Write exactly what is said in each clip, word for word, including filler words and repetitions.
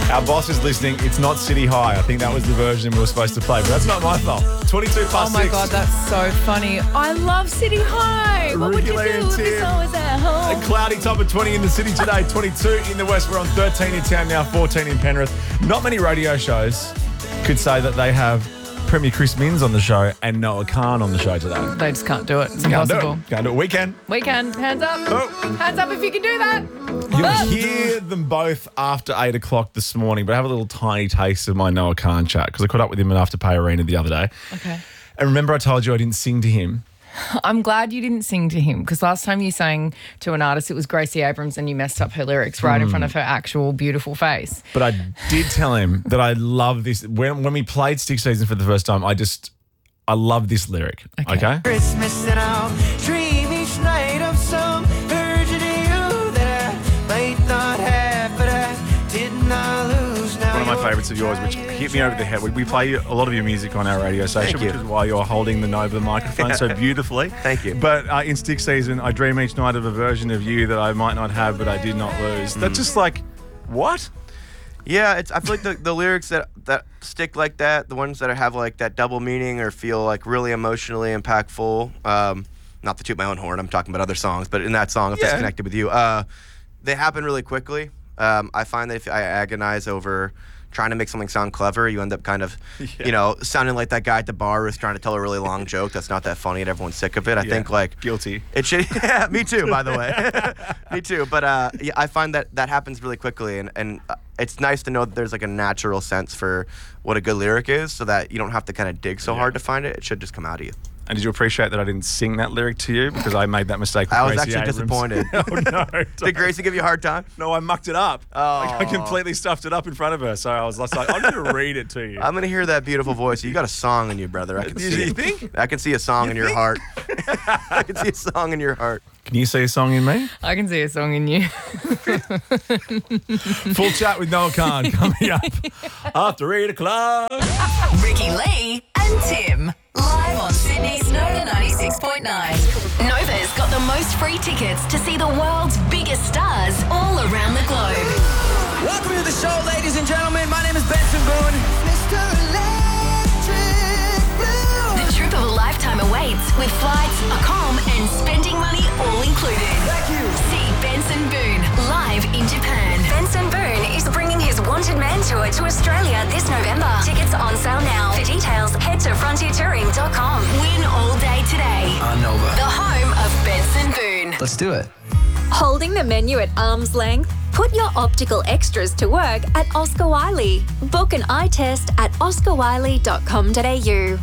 Our boss is listening. It's not City High. I think that was the version we were supposed to play, but that's not my fault. twenty-two past Oh my six. God, that's so funny. I love City High. What would you Ricky do and if Tim. this I was at home? A cloudy top of twenty in the city today, twenty-two in the west. We're on thirteen in town now, fourteen in Penrith. Not many radio shows could say that they have Premier Chris Minns on the show and Noah Khan on the show today. They just can't do it. It's Can't do impossible. it. Can't do it. We can. Weekend, hands up. Oh. Hands up if you can do that. You'll Oh. hear them both after eight o'clock this morning, but I have a little tiny taste of my Noah Khan chat because I caught up with him in Afterpay Arena the other day. Okay. And remember I told you I didn't sing to him? I'm glad you didn't sing to him because last time you sang to an artist, it was Gracie Abrams and you messed up her lyrics right in front of her actual beautiful face. But I did tell him that I love this. When, when we played Stick Season for the first time, I just, I love this lyric. Okay? okay? Christmas and I'll dream each night of some version of you that I might not have, but I did not lose. Now One of my favourites of yours, which hit me over the head. We, we play a lot of your music on our radio station, Thank which you. is why you're holding the Nova microphone so beautifully. Thank you. But uh, in Stick Season, I dream each night of a version of you that I might not have, but I did not lose. Mm. That's just like, what? Yeah, it's. I feel like the, the lyrics that, that stick like that, the ones that have like that double meaning or feel like really emotionally impactful. Um, not to toot my own horn, I'm talking about other songs, but in that song, if Yeah. it's connected with you, uh, they happen really quickly. Um, I find that if I agonize over trying to make something sound clever, you end up kind of, Yeah. you know, sounding like that guy at the bar who's trying to tell a really long joke that's not that funny and everyone's sick of it. I Yeah. think like Guilty. it should. Yeah, me too. By the way, me too. But uh, yeah, I find that that happens really quickly, and and uh, it's nice to know that there's like a natural sense for what a good lyric is, so that you don't have to kind of dig so Yeah. hard to find it. It should just come out of you. And did you appreciate that I didn't sing that lyric to you because I made that mistake with I was Gracie actually Abrams? disappointed. Oh, no. Did Gracie give you a hard time? No, I mucked it up. Oh. Like, I completely stuffed it up in front of her. So I was just like, I'm going to read it to you. I'm gonna hear that beautiful voice. You got a song in you, brother. I can You- see. you it. think? I can see a song You in your think? heart. I can see a song in your heart. Can you see a song in me? I can see a song in you. Full chat with Noah Khan coming up after eight o'clock. Ricky Lee and Tim. Live on Sydney's Nova ninety-six point nine. Nova's got the most free tickets to see the world's biggest stars all around the globe. Welcome to the show, ladies and gentlemen. My name is Benson Boone. Mister Electric Blue. The trip of a lifetime awaits with flights, accom, and spending money all included. Thank you. See Benson Boone live in Japan. Benson Boone is bringing his Wanted Man tour to Australia this November. Tickets on sale now. For details, head to frontier touring dot com. Win all day today. On Nova. The home of Benson Boone. Let's do it. Holding the menu at arm's length? Put your optical extras to work at Oscar Wiley. Book an eye test at oscar wiley dot com dot a u.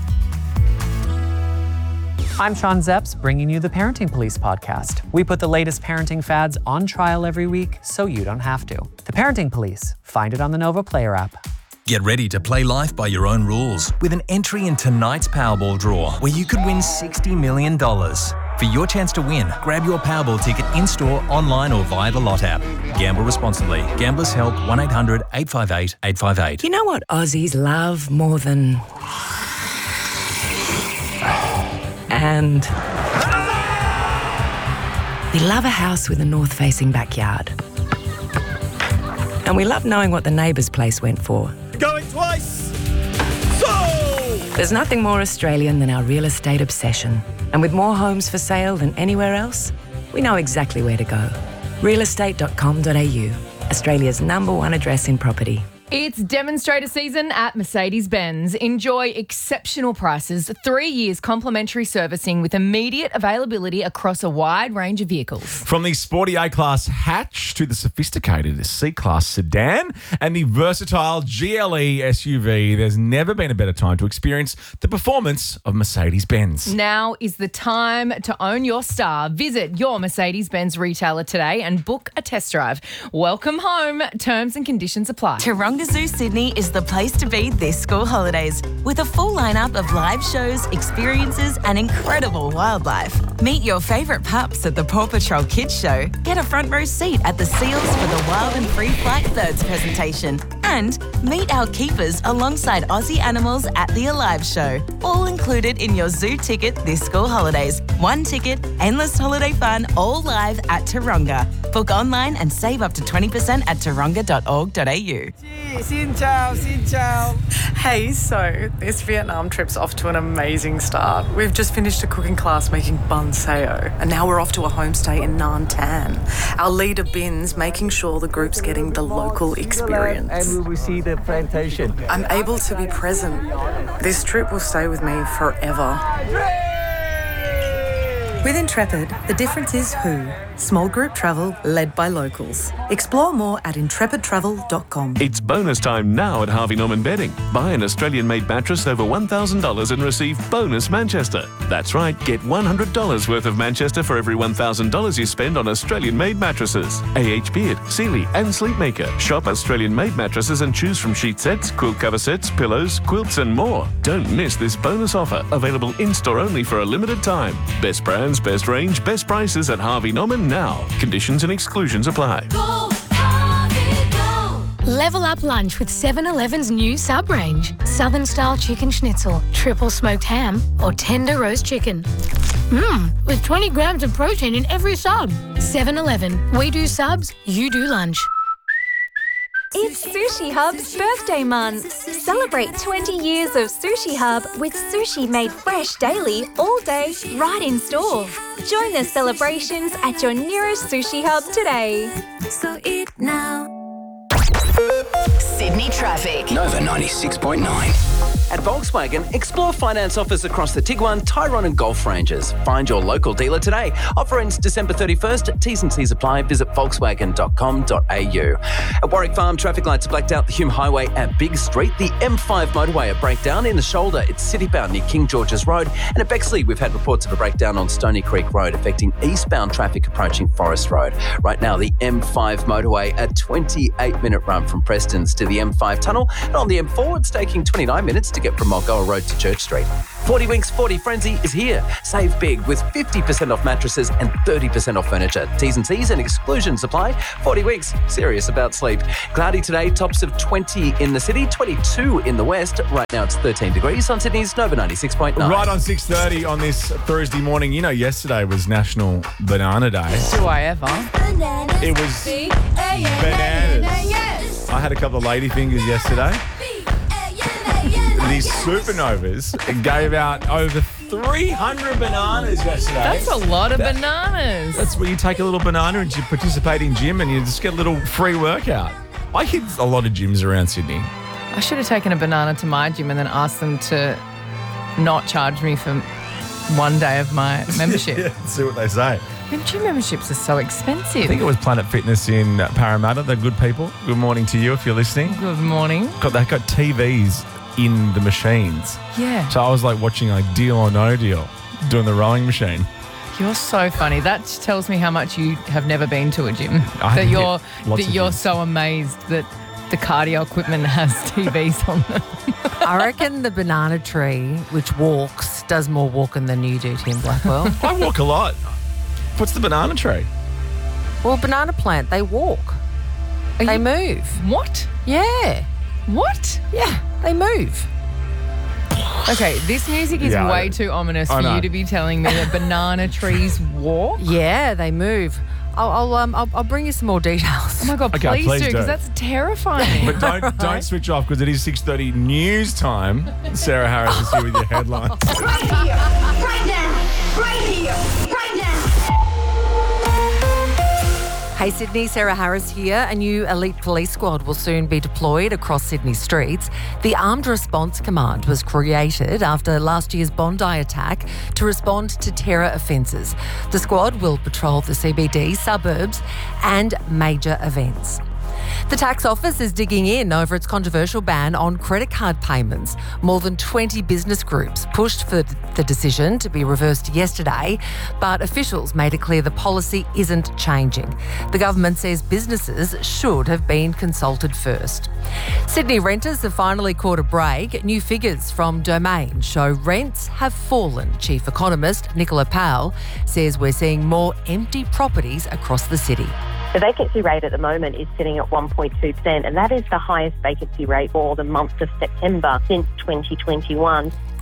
I'm Sean Zepps, bringing you the Parenting Police podcast. We put the latest parenting fads on trial every week so you don't have to. The Parenting Police. Find it on the Nova Player app. Get ready to play life by your own rules with an entry in tonight's Powerball draw where you could win sixty million dollars. For your chance to win, grab your Powerball ticket in-store, online or via the Lot app. Gamble responsibly. Gamblers Help one eight hundred eight five eight eight five eight. You know what Aussies love more than... And we love a house with a north-facing backyard. And we love knowing what the neighbour's place went for. Going twice. So. There's nothing more Australian than our real estate obsession. And with more homes for sale than anywhere else, we know exactly where to go. real estate dot com dot a u, Australia's number one address in property. It's demonstrator season at Mercedes-Benz. Enjoy exceptional prices, three years complimentary servicing with immediate availability across a wide range of vehicles. From the sporty A-Class hatch to the sophisticated C-Class sedan and the versatile G L E S U V, there's never been a better time to experience the performance of Mercedes-Benz. Now is the time to own your star. Visit your Mercedes-Benz retailer today and book a test drive. Welcome home. Terms and conditions apply. Taronga Zoo Sydney is the place to be this school holidays with a full lineup of live shows, experiences and incredible wildlife. Meet your favourite pups at the Paw Patrol Kids Show. Get a front row seat at the Seals for the Wild and Free Flight Birds presentation. And meet our keepers alongside Aussie animals at the Alive Show. All included in your zoo ticket this school holidays. One ticket, endless holiday fun, all live at Taronga. Book online and save up to twenty percent at taronga dot org dot a u. Xin chào, xin chào. Hey, so this Vietnam trip's off to an amazing start. We've just finished a cooking class making bun sao, and now we're off to a homestay in Nam Tan. Our leader Bin's making sure the group's getting the local experience. And we will see the plantation. I'm able to be present. This trip will stay with me forever. With Intrepid, the difference is who. Small group travel led by locals. Explore more at intrepid travel dot com. It's bonus time now at Harvey Norman Bedding. Buy an Australian-made mattress over one thousand dollars and receive bonus Manchester. That's right, get one hundred dollars worth of Manchester for every one thousand dollars you spend on Australian-made mattresses. A H Beard, Sealy and Sleepmaker. Shop Australian-made mattresses and choose from sheet sets, quilt cover sets, pillows, quilts and more. Don't miss this bonus offer, available in-store only for a limited time. Best brands, best range, best prices at Harvey Norman now. Conditions and exclusions apply. Go, Harvey, go. Level up lunch with seven eleven's new sub range. Southern style chicken schnitzel, triple smoked ham, or tender roast chicken. Mmm, with twenty grams of protein in every sub. seven eleven. We do subs, you do lunch. It's Sushi Hub's birthday month. Celebrate twenty years of Sushi Hub with sushi made fresh daily, all day, right in store. Join the celebrations at your nearest Sushi Hub today. So eat now. Sydney traffic. Nova ninety-six point nine. At Volkswagen, explore finance offers across the Tiguan, Tyrone and Golf ranges. Find your local dealer today. Offer ends December thirty-first. T's and C's apply. Visit volkswagen dot com dot a u. At Warwick Farm, traffic lights are blacked out the Hume Highway at Big Street. The M five motorway, a breakdown in the shoulder. It's city-bound near King George's Road. And at Bexley, we've had reports of a breakdown on Stony Creek Road affecting eastbound traffic approaching Forest Road. Right now, the M five motorway, a twenty-eight minute run from Preston's to the M five tunnel. And on the M four, it's taking twenty-nine minutes to get from Mulgoa Road to Church Street. forty Winks forty Frenzy is here. Save big with fifty percent off mattresses and thirty percent off furniture. T's and C's and exclusions apply. forty Winks, serious about sleep. Cloudy today, tops of twenty in the city, twenty-two in the west. Right now it's thirteen degrees on Sydney's Nova ninety-six point nine. Right on six thirty on this Thursday morning. You know, yesterday was National Banana Day. Do I ever? It was bananas. I had a couple of lady fingers yesterday. These supernovas gave out over three hundred bananas yesterday. That's a lot of That- bananas. That's where you take a little banana and you participate in gym and you just get a little free workout. I hit a lot of gyms around Sydney. I should have taken a banana to my gym and then asked them to not charge me for one day of my membership. Yeah, see what they say. And gym memberships are so expensive. I think it was Planet Fitness in Parramatta. They're good people. Good morning to you if you're listening. Good morning. Got, they've got T Vs in the machines. Yeah. So I was like watching like Deal or No Deal, doing the rowing machine. You're so funny. That tells me how much you have never been to a gym. I that hit you're lots that of you're gyms. so amazed that the cardio equipment has T Vs on them. I reckon the banana tree, which walks, does more walking than you do, Tim Blackwell. I walk a lot. What's the banana tree? Well, banana plant, they walk. Are they you- move. What? Yeah. What? Yeah, they move. Okay, this music is Yeah, way I- too ominous I for know. you to be telling me that banana trees walk. Yeah, they move. I'll, I'll, um, I'll, I'll bring you some more details. Oh my God, Okay, please, please do, because do. that's terrifying. But don't don't switch off because it is six thirty news time. Sarah Harris is here with your headlines. Right here, right now, right here, right now. Hey Sydney, Sarah Harris here. A new elite police squad will soon be deployed across Sydney streets. The Armed Response Command was created after last year's Bondi attack to respond to terror offences. The squad will patrol the C B D, suburbs and major events. The tax office is digging in over its controversial ban on credit card payments. More than twenty business groups pushed for the decision to be reversed yesterday, but officials made it clear the policy isn't changing. The government says businesses should have been consulted first. Sydney renters have finally caught a break. New figures from Domain show rents have fallen. Chief economist Nicola Powell says we're seeing more empty properties across the city. The vacancy rate at the moment is sitting at one point two percent, and that is the highest vacancy rate for the month of September since twenty twenty-one.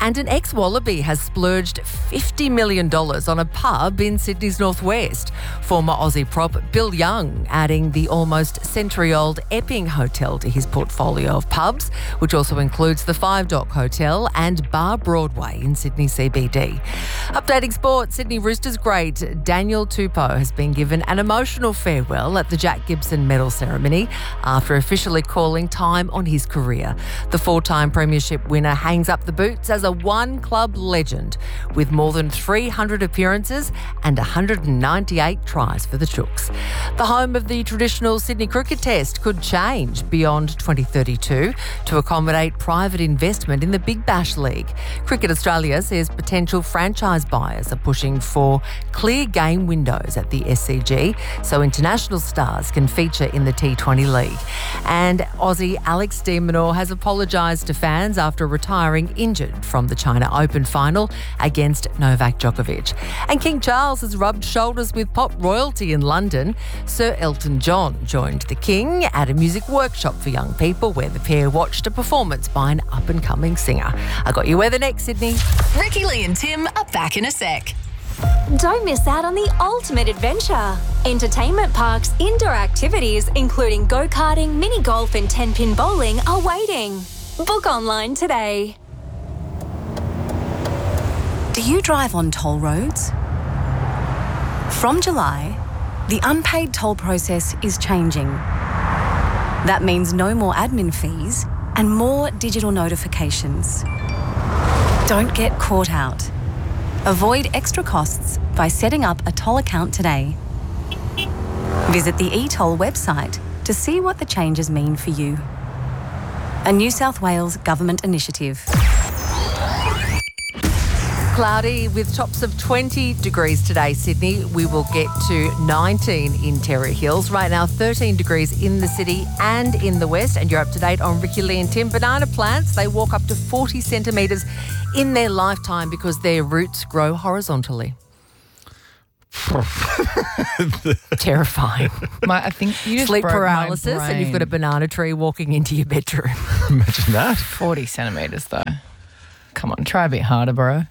And an ex-Wallaby has splurged fifty million dollars on a pub in Sydney's northwest. Former Aussie prop Bill Young adding the almost century-old Epping Hotel to his portfolio of pubs, which also includes the Five Dock Hotel and Bar Broadway in Sydney C B D. Updating sport, Sydney Roosters great Daniel Tupou has been given an emotional farewell at the Jack Gibson Medal ceremony after officially calling time on his career. The four-time premiership winner hangs up the boots as a one-club legend with more than three hundred appearances and one hundred ninety-eight tries for the Chooks. The home of the traditional Sydney Cricket Test could change beyond twenty thirty-two to accommodate private investment in the Big Bash League. Cricket Australia says potential franchise buyers are pushing for clear game windows at the S C G so international stars can feature in the T twenty League. And Aussie Alex de Minaur has apologised to fans after retiring injured from the China Open final against Novak Djokovic. And King Charles has rubbed shoulders with pop royalty in London. Sir Elton John joined the King at a music workshop for young people where the pair watched a performance by an up-and-coming singer. I got you weather next, Sydney. Ricky Lee and Tim are back in a sec. Don't miss out on the ultimate adventure. Entertainment parks, indoor activities, including go-karting, mini golf and ten-pin bowling are waiting. Book online today. Do you drive on toll roads? From July, the unpaid toll process is changing. That means no more admin fees and more digital notifications. Don't get caught out. Avoid extra costs by setting up a toll account today. Visit the eToll website to see what the changes mean for you. A New South Wales government initiative. Cloudy with tops of twenty degrees today, Sydney. We will get to nineteen in Terror Hills. Right now, thirteen degrees in the city and in the west. And you're up to date on Ricky Lee and Tim. Banana plants, they walk up to forty centimetres in their lifetime because their roots grow horizontally. Terrifying. My, I think you just Sleep broke my paralysis and you've got a brain. banana tree walking into your bedroom. Imagine that. forty centimetres though. Come on, try a bit harder, bro.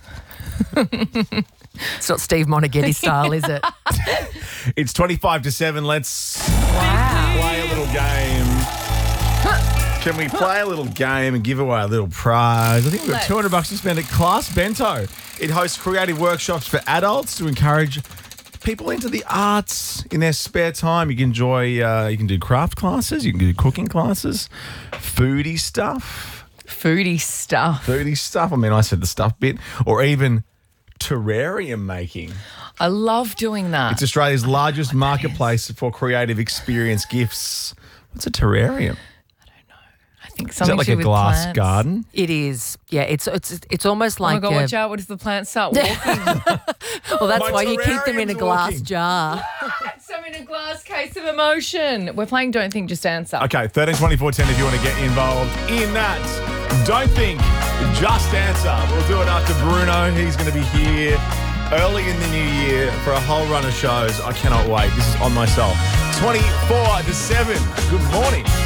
It's not Steve Monaghetti style, is it? It's twenty-five to seven. Let's play a little game. Can we play a little game and give away a little prize? I think we've got Let's. two hundred bucks to spend at Class Bento. It hosts creative workshops for adults to encourage people into the arts in their spare time. You can enjoy, uh, you can do craft classes, you can do cooking classes, foodie stuff. Foodie stuff. Foodie stuff. I mean, I said the stuff bit. Or even terrarium making. I love doing that. It's Australia's largest marketplace for creative experience gifts. What's a terrarium? I think Is something that like to do a with glass plants. garden? It is. Yeah, it's it's it's almost Oh my like God, a- watch out. What if the plants start walking? well, that's My why you keep them in a terrarium's glass walking. jar. So in a glass case of emotion. We're playing Don't Think, Just Answer. Okay, thirteen twenty-four ten if you want to get involved in that. Don't think, just answer. We'll do it after Bruno. He's going to be here early in the new year for a whole run of shows. I cannot wait. This is On My Soul. twenty-four to seven. Good morning.